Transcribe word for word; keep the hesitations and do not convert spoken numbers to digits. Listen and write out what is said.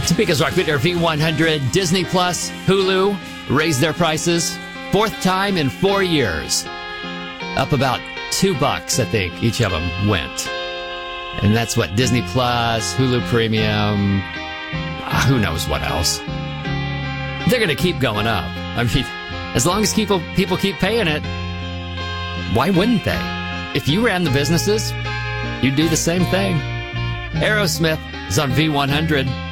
Topeka's Rock Video V one hundred, Disney Plus, Hulu raised their prices. Fourth time in four years. Up about two bucks, I think, each of them went. And that's what Disney Plus, Hulu Premium, uh, who knows what else. They're going to keep going up. I mean, as long as people, people keep paying it, why wouldn't they? If you ran the businesses, you'd do the same thing. Aerosmith is on V one hundred.